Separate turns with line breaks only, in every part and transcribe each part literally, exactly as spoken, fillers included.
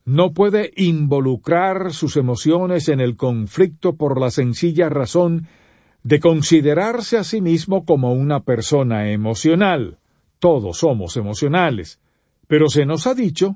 no puede involucrar sus emociones en el conflicto por la sencilla razón de considerarse a sí mismo como una persona emocional. Todos somos emocionales, pero se nos ha dicho,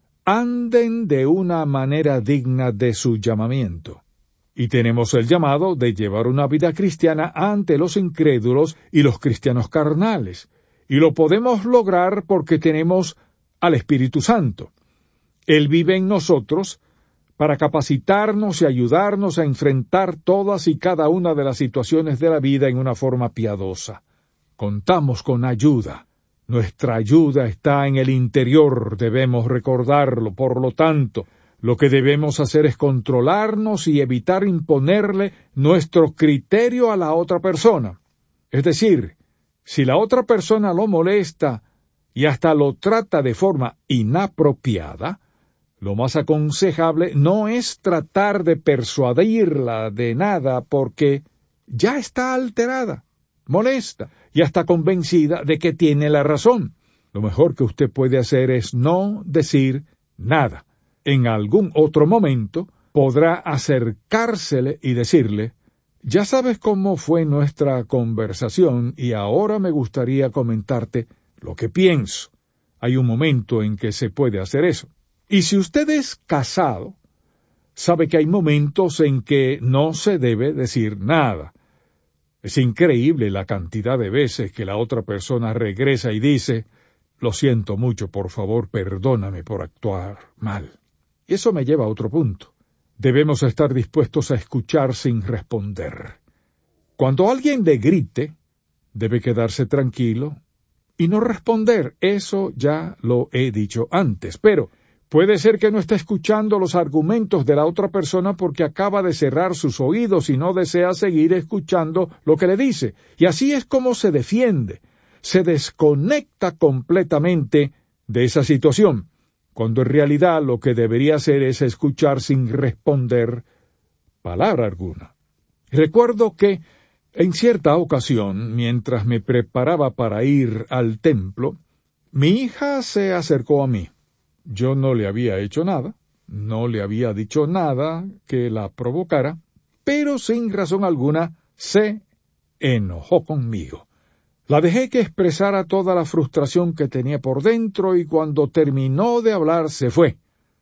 anden de una manera digna de su llamamiento. Y tenemos el llamado de llevar una vida cristiana ante los incrédulos y los cristianos carnales. Y lo podemos lograr porque tenemos al Espíritu Santo. Él vive en nosotros para capacitarnos y ayudarnos a enfrentar todas y cada una de las situaciones de la vida en una forma piadosa. Contamos con ayuda. Nuestra ayuda está en el interior, debemos recordarlo. Por lo tanto, lo que debemos hacer es controlarnos y evitar imponerle nuestro criterio a la otra persona. Es decir, si la otra persona lo molesta y hasta lo trata de forma inapropiada, lo más aconsejable no es tratar de persuadirla de nada porque ya está alterada, molesta y hasta convencida de que tiene la razón. Lo mejor que usted puede hacer es no decir nada. En algún otro momento podrá acercársele y decirle, ya sabes cómo fue nuestra conversación y ahora me gustaría comentarte lo que pienso. Hay un momento en que se puede hacer eso. Y si usted es casado, sabe que hay momentos en que no se debe decir nada. Es increíble la cantidad de veces que la otra persona regresa y dice, lo siento mucho, por favor, perdóname por actuar mal. Y eso me lleva a otro punto. Debemos estar dispuestos a escuchar sin responder. Cuando alguien le grite, debe quedarse tranquilo y no responder. Eso ya lo he dicho antes, pero puede ser que no esté escuchando los argumentos de la otra persona porque acaba de cerrar sus oídos y no desea seguir escuchando lo que le dice. Y así es como se defiende. Se desconecta completamente de esa situación, cuando en realidad lo que debería hacer es escuchar sin responder palabra alguna. Recuerdo que en cierta ocasión, mientras me preparaba para ir al templo, mi hija se acercó a mí. Yo no le había hecho nada, no le había dicho nada que la provocara, pero sin razón alguna se enojó conmigo. La dejé que expresara toda la frustración que tenía por dentro y cuando terminó de hablar se fue.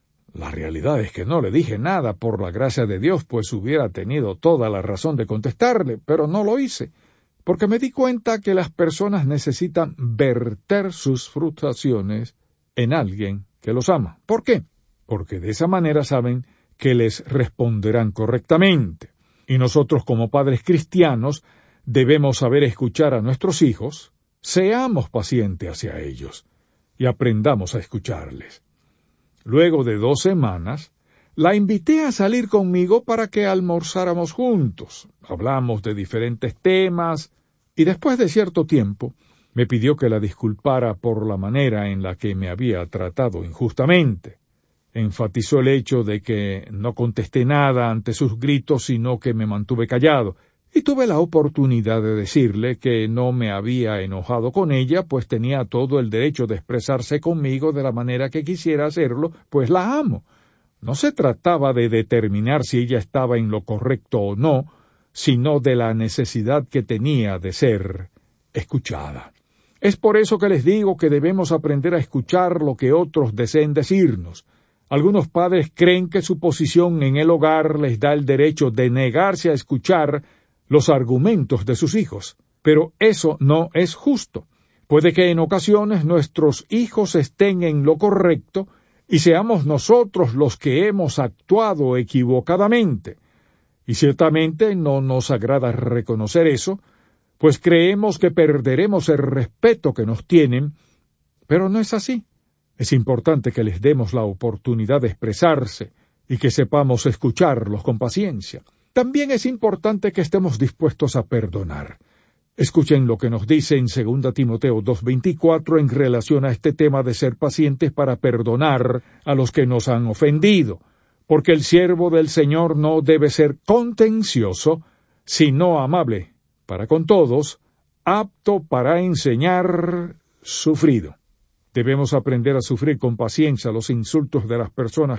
La realidad es que no le dije nada por la gracia de Dios, pues hubiera tenido toda la razón de contestarle, pero no lo hice, porque me di cuenta que las personas necesitan verter sus frustraciones en alguien que los ama. ¿Por qué? Porque de esa manera saben que les responderán correctamente. Y nosotros como padres cristianos debemos saber escuchar a nuestros hijos, seamos pacientes hacia ellos y aprendamos a escucharles. Luego de dos semanas, la invité a salir conmigo para que almorzáramos juntos. Hablamos de diferentes temas y después de cierto tiempo me pidió que la disculpara por la manera en la que me había tratado injustamente. Enfatizó el hecho de que no contesté nada ante sus gritos, sino que me mantuve callado. Y tuve la oportunidad de decirle que no me había enojado con ella, pues tenía todo el derecho de expresarse conmigo de la manera que quisiera hacerlo, pues la amo. No se trataba de determinar si ella estaba en lo correcto o no, sino de la necesidad que tenía de ser escuchada. Es por eso que les digo que debemos aprender a escuchar lo que otros deseen decirnos. Algunos padres creen que su posición en el hogar les da el derecho de negarse a escuchar los argumentos de sus hijos, pero eso no es justo. Puede que en ocasiones nuestros hijos estén en lo correcto y seamos nosotros los que hemos actuado equivocadamente. Y ciertamente no nos agrada reconocer eso, pues creemos que perderemos el respeto que nos tienen, pero no es así. Es importante que les demos la oportunidad de expresarse y que sepamos escucharlos con paciencia. También es importante que estemos dispuestos a perdonar. Escuchen lo que nos dice en segunda Timoteo dos veinticuatro en relación a este tema de ser pacientes para perdonar a los que nos han ofendido, porque el siervo del Señor no debe ser contencioso, sino amable para con todos, apto para enseñar, sufrido. Debemos aprender a sufrir con paciencia los insultos de las personas